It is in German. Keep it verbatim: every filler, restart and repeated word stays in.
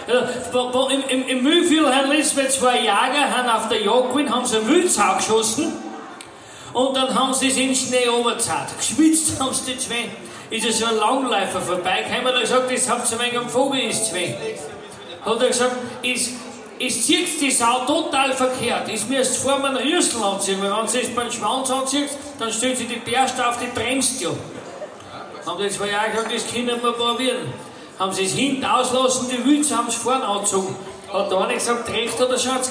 wo, wo, im, im, Im Mühlviertel haben letztens zwei Jäger haben auf der Jagd gewesen, haben sie einen Wildsau geschossen und dann haben sie es in den Schnee runtergezahlt. Geschwitzt haben sie die zwei. Ist ja so ein Langläufer vorbeigekommen, hat er gesagt, das habt ihr ein wenig am Vogel, ist zwei. Hat er gesagt, ist, ist zieht die Sau total verkehrt. Ist mir erst vor einem Rüssel anziehen, weil wenn sie es beim Schwanz anzieht, dann stellt sie die Bärste auf, die bremst ja. Haben die zwei Jahre gesagt, das können wir probieren. Haben sie es hinten auslassen, die Wütze haben es vorne angezogen. Hat der eine gesagt, recht oder schaut